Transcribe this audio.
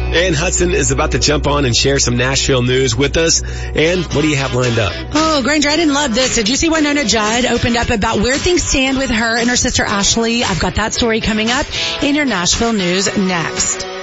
Ann Hudson is about to jump on and share some Nashville news with us. And what do you have lined up? Oh, Granger, I didn't love this. Did you see Winona Judd opened up about where things stand with her and her sister Ashley? I've got that story coming up in your Nashville news next.